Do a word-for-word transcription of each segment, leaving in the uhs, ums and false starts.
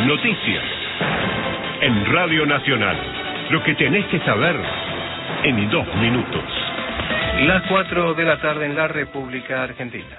Noticias. En Radio Nacional. Lo que tenés que saber en dos minutos. Las cuatro de la tarde en la República Argentina.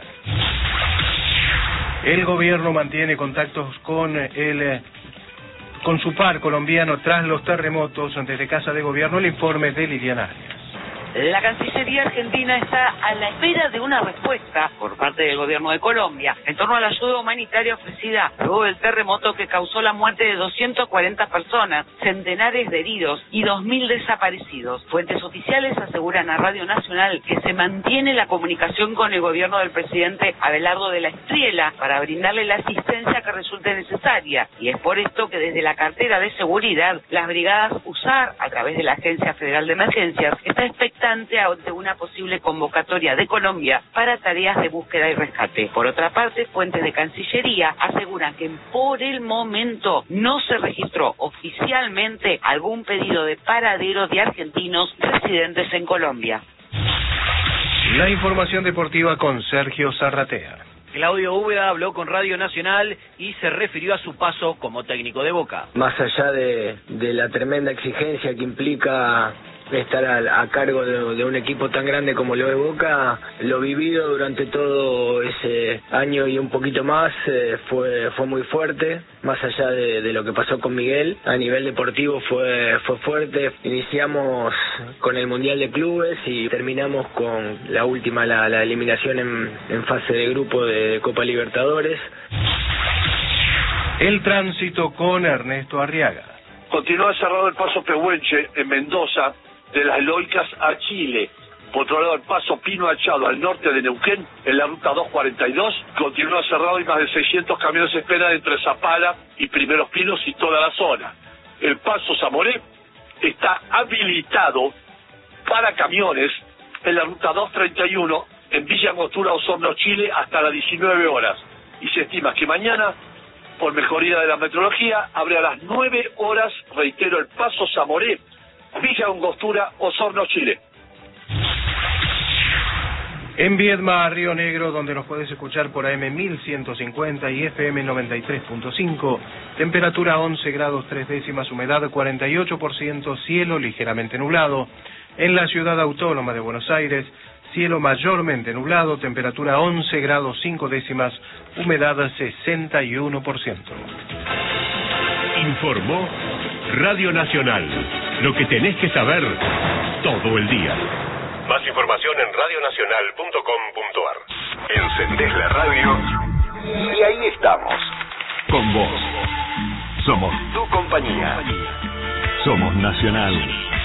El gobierno mantiene contactos con el con su par colombiano tras los terremotos. Desde Casa de Gobierno, el informe de Liliana Arias. La Cancillería Argentina está a la espera de una respuesta por parte del gobierno de Colombia en torno a la ayuda humanitaria ofrecida luego del terremoto que causó la muerte de doscientas cuarenta personas, centenares de heridos y dos mil desaparecidos. Fuentes oficiales aseguran a Radio Nacional que se mantiene la comunicación con el gobierno del presidente Abelardo de la Espriella para brindarle la asistencia que resulte necesaria, y es por esto que desde la cartera de seguridad las brigadas U S A R, a través de la Agencia Federal de Emergencias, está expectante ante una posible convocatoria de Colombia para tareas de búsqueda y rescate. Por otra parte, fuentes de Cancillería aseguran que por el momento no se registró oficialmente algún pedido de paradero de argentinos residentes en Colombia. La información deportiva con Sergio Zarratea. Claudio Úbeda habló con Radio Nacional y se refirió a su paso como técnico de Boca. Más allá de, de la tremenda exigencia que implica estar a, a cargo de, de un equipo tan grande como lo de Boca, lo vivido durante todo ese año y un poquito más eh, fue fue muy fuerte. Más allá de, de lo que pasó con Miguel, a nivel deportivo fue fue fuerte. Iniciamos con el Mundial de Clubes y terminamos con la última, la, la eliminación en, en fase de grupo de, de Copa Libertadores. El tránsito con Ernesto Arriaga. Continúa cerrado el paso Pehuenche en Mendoza, de las Loicas a Chile. Por otro lado, el paso Pino Achado al norte de Neuquén, en la ruta doscientos cuarenta y dos, continúa cerrado y más de seiscientos camiones esperan entre Zapala y Primeros Pinos y toda la zona. El paso Zamoré está habilitado para camiones en la ruta doscientos treinta y uno, en Villa Angostura, Osorno, Chile, hasta las diecinueve horas. Y se estima que mañana, por mejoría de la meteorología, abre a las nueve horas, reitero, el paso Zamoré, Villa Angostura, Osorno, Chile. En Viedma, Río Negro, donde nos puedes escuchar por A M mil ciento cincuenta y F M noventa y tres punto cinco, temperatura once grados tres décimas, humedad cuarenta y ocho por ciento, cielo ligeramente nublado. En la ciudad autónoma de Buenos Aires, cielo mayormente nublado, temperatura once grados cinco décimas, humedad sesenta y uno por ciento. Informó Radio Nacional. Lo que tenés que saber todo el día. Más información en radio nacional punto com punto a r. Encendés la radio y ahí estamos. Con vos. Somos tu compañía. Somos Nacional.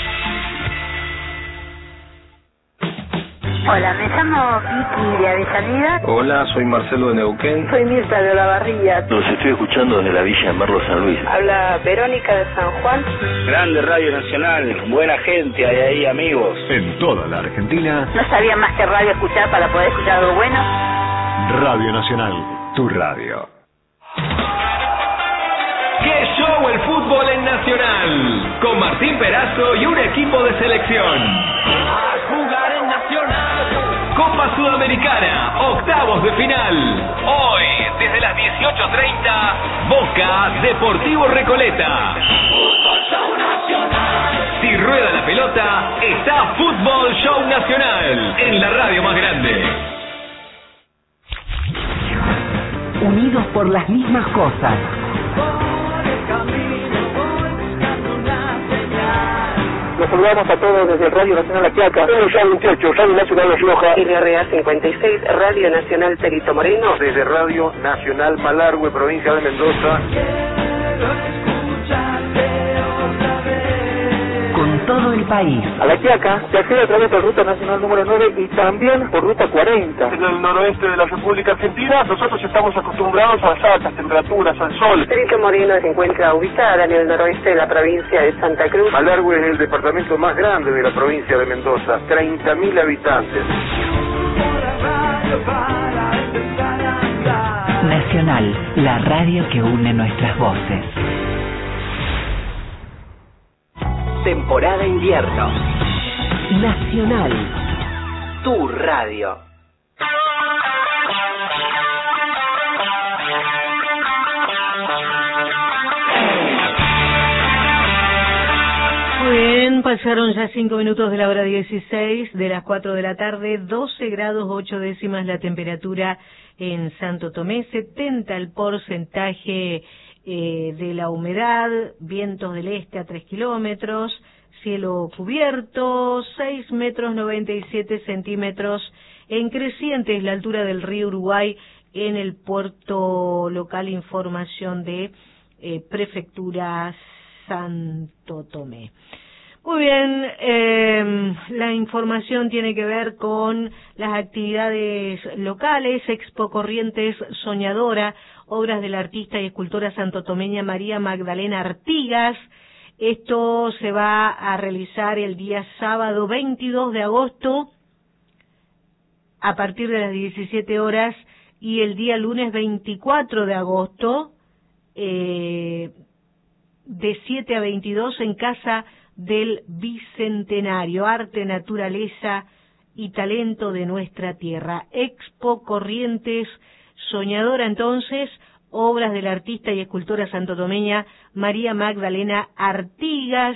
Hola, me llamo Vicky de Avellaneda. Hola, soy Marcelo de Neuquén. Soy Mirta de Olavarría. Los estoy escuchando desde la Villa Merlo San Luis. Habla Verónica de San Juan. Grande Radio Nacional, buena gente, hay ahí amigos. En toda la Argentina. No sabía más que radio escuchar para poder escuchar algo bueno. Radio Nacional, tu radio. ¡Qué show el fútbol en Nacional! Con Martín Perazo y un equipo de selección. A jugar en Nacional. Copa Sudamericana, octavos de final. Hoy, desde las dieciocho treinta, Boca Deportivo Recoleta. Fútbol Show Nacional. Si rueda la pelota, está Fútbol Show Nacional, en la radio más grande. Unidos por las mismas cosas. Los saludamos a todos desde Radio Nacional La Quiaca, R A veintiocho, Radio Nacional La Rioja, R A cincuenta y seis, Radio Nacional Perito Moreno, desde Radio Nacional Malargüe, provincia de Mendoza. Con todo el país. A La Quiaca se accede a través de Ruta Nacional número nueve y también por Ruta cuarenta. En el noroeste de la República Argentina, nosotros estamos acostumbrados a las altas temperaturas, al sol. Perito Moreno se encuentra ubicada en el noroeste de la provincia de Santa Cruz. Malargüe es el departamento más grande de la provincia de Mendoza, treinta mil habitantes. Nacional, la radio que une nuestras voces. Temporada invierno. Nacional, tu radio. bien, pasaron ya cinco minutos de la hora dieciséis, de las cuatro de la tarde, doce grados ocho décimas la temperatura en Santo Tomé, setenta el porcentaje eh, de la humedad, vientos del este a tres kilómetros, cielo cubierto, seis metros noventa y siete centímetros, en crecientes la altura del río Uruguay en el puerto local, información de eh, Prefectura Santo Tomé. Muy bien, eh, la información tiene que ver con las actividades locales, Expo Corrientes Soñadora, obras de la artista y escultora santotomeña María Magdalena Artigas. Esto se va a realizar el día sábado veintidós de agosto a partir de las diecisiete horas y el día lunes veinticuatro de agosto eh, de siete a veintidós en Casa del Bicentenario, arte, naturaleza y talento de nuestra tierra. Expo Corrientes Soñadora, entonces, obras del artista y escultora santotomeña María Magdalena Artigas,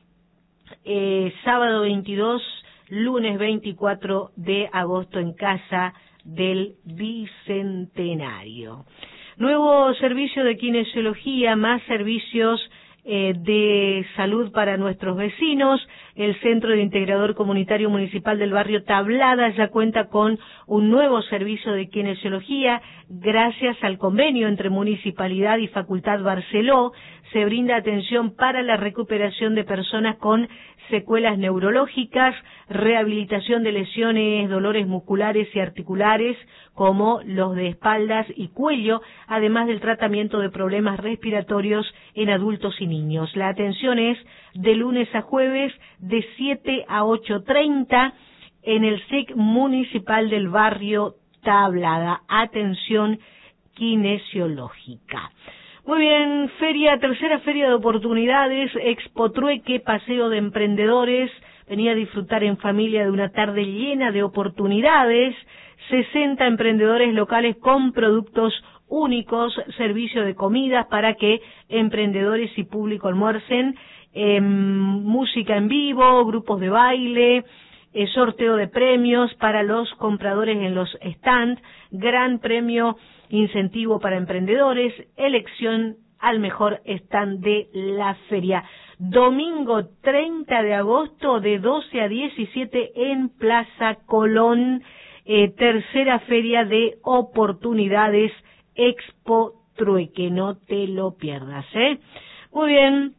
eh, sábado veintidós, lunes veinticuatro de agosto en Casa del Bicentenario. Nuevo servicio de kinesiología, más servicios eh, de salud para nuestros vecinos. El Centro de Integrador Comunitario Municipal del barrio Tablada ya cuenta con un nuevo servicio de kinesiología. Gracias al convenio entre Municipalidad y Facultad Barceló, se brinda atención para la recuperación de personas con secuelas neurológicas, rehabilitación de lesiones, dolores musculares y articulares, como los de espaldas y cuello, además del tratamiento de problemas respiratorios en adultos y niños. La atención es de lunes a jueves de siete a ocho treinta en el S I C Municipal del barrio Tablada. Atención kinesiológica. Muy bien, feria, tercera feria de oportunidades, Expo Trueque, paseo de emprendedores. Venía a disfrutar en familia de una tarde llena de oportunidades. sesenta emprendedores locales con productos únicos, servicio de comidas para que emprendedores y público almuercen, eh, música en vivo, grupos de baile, eh, sorteo de premios para los compradores en los stands, gran premio incentivo para emprendedores, elección al mejor stand de la feria. Domingo treinta de agosto de doce a diecisiete en Plaza Colón, eh, tercera feria de oportunidades Expo Trueque, no te lo pierdas, ¿eh? Muy bien,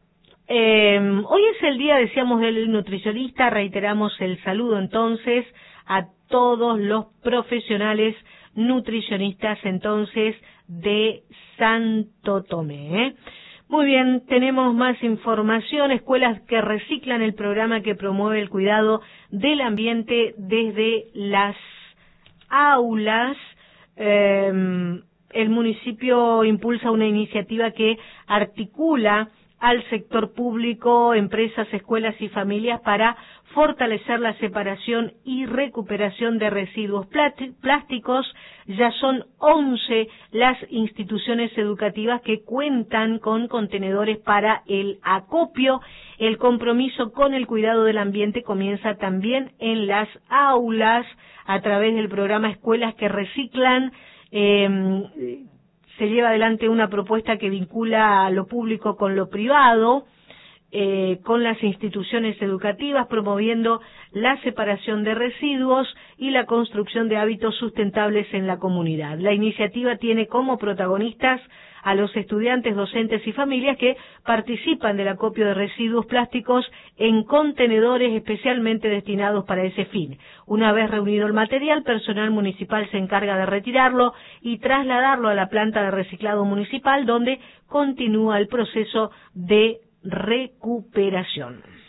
eh, hoy es el día, decíamos, del nutricionista, reiteramos el saludo entonces a todos los profesionales nutricionistas entonces de Santo Tomé, ¿eh? Muy bien, tenemos más información. Escuelas que reciclan, el programa que promueve el cuidado del ambiente desde las aulas. Eh, el municipio impulsa una iniciativa que articula al sector público, empresas, escuelas y familias para fortalecer la separación y recuperación de residuos plásticos. Ya son once las instituciones educativas que cuentan con contenedores para el acopio. El compromiso con el cuidado del ambiente comienza también en las aulas a través del programa Escuelas que Reciclan. Eh, se lleva adelante una propuesta que vincula a lo público con lo privado, eh, con las instituciones educativas, promoviendo la separación de residuos y la construcción de hábitos sustentables en la comunidad. La iniciativa tiene como protagonistas a los estudiantes, docentes y familias que participan del acopio de residuos plásticos en contenedores especialmente destinados para ese fin. Una vez reunido el material, personal municipal se encarga de retirarlo y trasladarlo a la planta de reciclado municipal, donde continúa el proceso de recuperación.